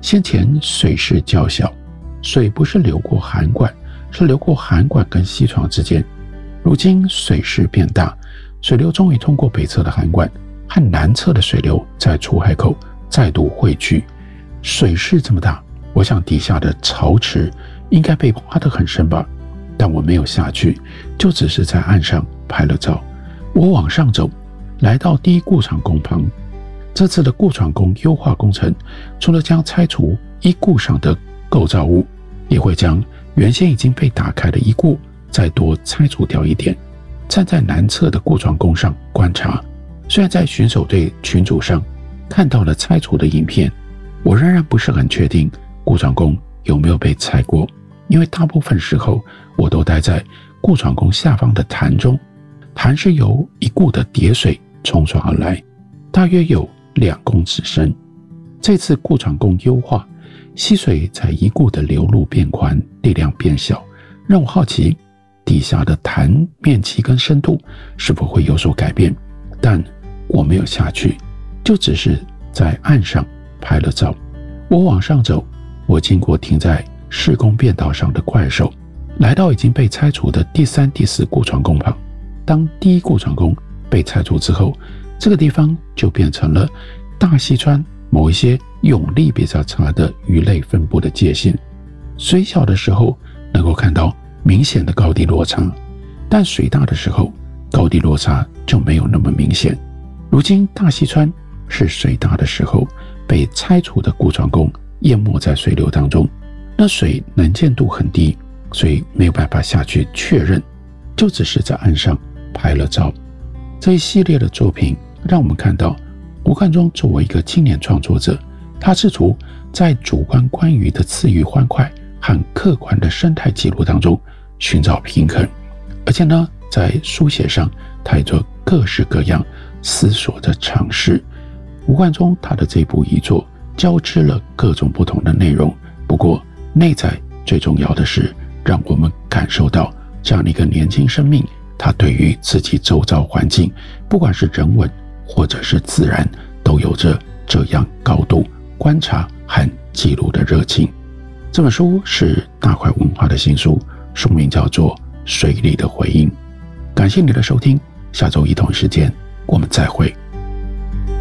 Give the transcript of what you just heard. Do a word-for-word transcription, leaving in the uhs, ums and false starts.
先前水势较小，水不是流过函馆，是流过函馆跟西床之间。如今水势变大，水流终于通过北侧的函馆，和南侧的水流在出海口再度汇聚。水势这么大，我想底下的潮池应该被挖得很深吧，但我没有下去，就只是在岸上拍了照。我往上走，来到第一固船宫旁。这次的固船宫优化工程，除了将拆除一固上的构造物，也会将原先已经被打开的一固再多拆除掉一点。站在南侧的固船宫上观察，虽然在巡守队群组上看到了拆除的影片，我仍然不是很确定固船宫有没有被拆过，因为大部分时候我都待在固船宫下方的潭中。潭是由一固的叠水冲刷而来，大约有两公尺深。这次固船宫优化，溪水在一固的流路变宽，力量变小，让我好奇底下的潭面积跟深度是否会有所改变，但我没有下去，就只是在岸上拍了照。我往上走，我经过停在施工便道上的怪兽，来到已经被拆除的第三、第四固船宫旁。当第一固船宫被拆除之后，这个地方就变成了大溪川某一些泳力比较差的鱼类分布的界限。水小的时候能够看到明显的高低落差，但水大的时候高低落差就没有那么明显。如今大溪川是水大的时候被拆除的固船宫淹没在水流当中，那水能见度很低，所以没有办法下去确认，就只是在岸上拍了照。这一系列的作品让我们看到吴冠中作为一个青年创作者，他试图在主观关于的刺愉欢快和客观的生态记录当中寻找平衡，而且呢，在书写上他也做各式各样思索的尝试。吴冠中他的这部遗作交织了各种不同的内容，不过内在最重要的是让我们感受到这样的一个年轻生命，他对于自己周遭环境，不管是人文或者是自然，都有着这样高度观察和记录的热情。这本书是大块文化的新书，书名叫做《水里的回音》。感谢你的收听，下周一同一时间我们再会。